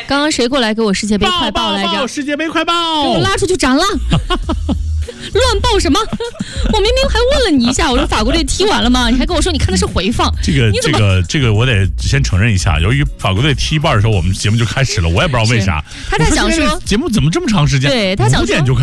刚刚谁过来给我世界杯快报来着？ 世界杯快报， 给我拉出去斩了！乱报什么？我明明还问了你一下，我说法国队踢完了吗？你还跟我说你看的是回放。 这个我得先承认一下，由于法国队踢一半的时候，我们节目就开始了，我也不知道为啥。 他在想说节目怎么这么长时间？ 对他想说 5点就开始。